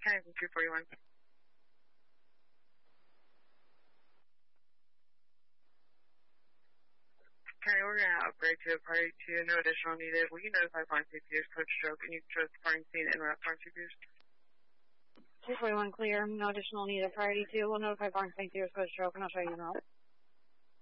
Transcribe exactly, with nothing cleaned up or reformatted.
Kennington two forty-one. Okay, we're going to upgrade to a party two. No additional needed. Will you notify Barn C P U's code stroke and you can trust party scene and route Barn C P U's? two forty-one clear. No additional needed. Priority two. We'll notify Barn C P U's code stroke and I'll show you the route.